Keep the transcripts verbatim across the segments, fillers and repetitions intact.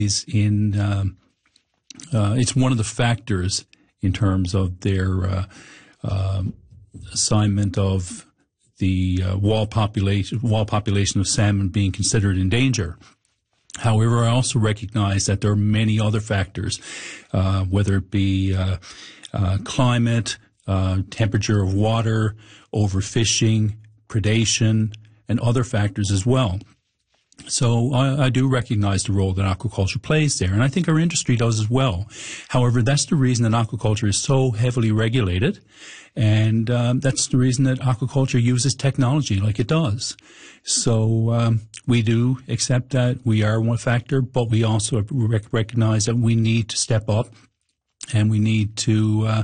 is in um, uh, it's one of the factors in terms of their uh, uh, assignment of the uh, wall population wall population of salmon being considered in danger. However, I also recognize that there are many other factors, uh, whether it be uh, uh, climate, uh, temperature of water, overfishing, predation, and other factors as well. So I, I do recognize the role that aquaculture plays there, and I think our industry does as well. However, that's the reason that aquaculture is so heavily regulated, and um, that's the reason that aquaculture uses technology like it does. So um, we do accept that we are one factor, but we also rec- recognize that we need to step up, and we need to uh,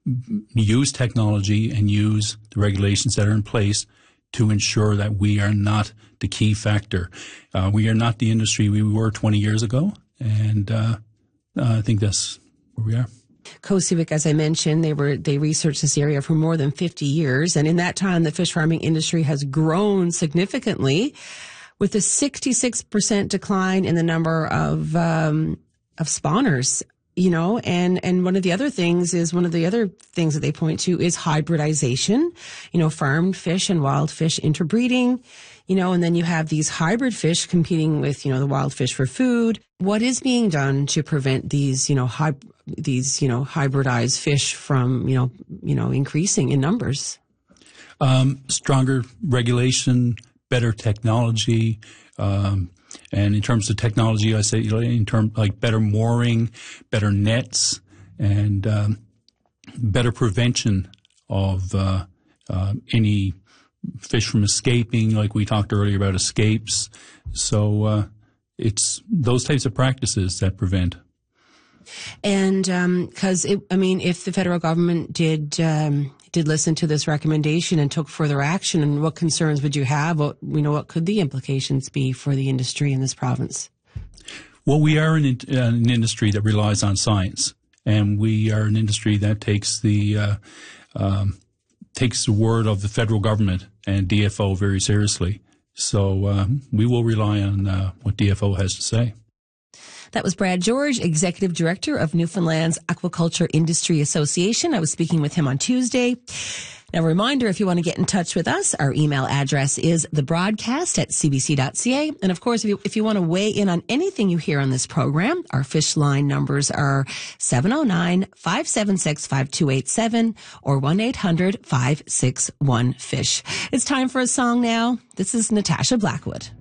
use technology and use the regulations that are in place to ensure that we are not the key factor. Uh, we are not the industry we were twenty years ago, and uh, uh, I think that's where we are. COSEWIC, as I mentioned, they were they researched this area for more than fifty years, and in that time, the fish farming industry has grown significantly, with a sixty-six percent decline in the number of um, of spawners. You know, and, and one of the other things is one of the other things that they point to is hybridization, you know, farmed fish and wild fish interbreeding, you know, and then you have these hybrid fish competing with, you know, the wild fish for food. What is being done to prevent these, you know, hy- these, you know, hybridized fish from, you know, you know, increasing in numbers? Um, stronger regulation, better technology, um, and in terms of technology, I say, you know, in terms like better mooring, better nets, and um, better prevention of uh, uh, any fish from escaping, like we talked earlier about escapes. So uh, it's those types of practices that prevent. And because, um, I mean, if the federal government did um, did listen to this recommendation and took further action, and what concerns would you have? What, you know, what could the implications be for the industry in this province? Well, we are an, in, uh, an industry that relies on science, and we are an industry that takes the uh, um, takes the word of the federal government and D F O very seriously. So uh, we will rely on uh, what D F O has to say. That was Brad George, Executive Director of Newfoundland's Aquaculture Industry Association. I was speaking with him on Tuesday. Now, a reminder, if you want to get in touch with us, our email address is thebroadcast at c b c dot c a. And of course, if you, if you want to weigh in on anything you hear on this program, our fish line numbers are seven oh nine, five seven six, five two eight seven or one eight hundred, five six one, fish. It's time for a song now. This is Natasha Blackwood.